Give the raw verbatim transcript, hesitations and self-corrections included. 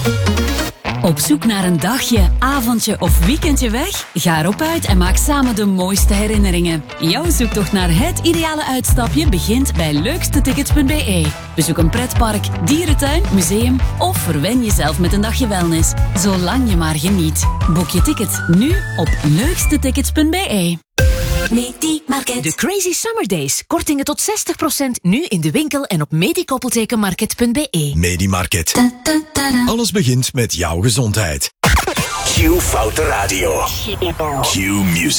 Op zoek naar een dagje, avondje of weekendje weg? Ga erop uit en maak samen de mooiste herinneringen. Jouw zoektocht naar het ideale uitstapje begint bij leukste tickets punt b e. Bezoek een pretpark, dierentuin, museum of verwen jezelf met een dagje wellness. Zolang je maar geniet. Boek je ticket nu op leukste tickets punt b e. Medimarket. De Crazy Summer Days. Kortingen tot zestig procent nu in de winkel en op medikoppeltekenmarket punt b e. Medimarket. Alles begint met jouw gezondheid. Q Foute Radio. Q Music.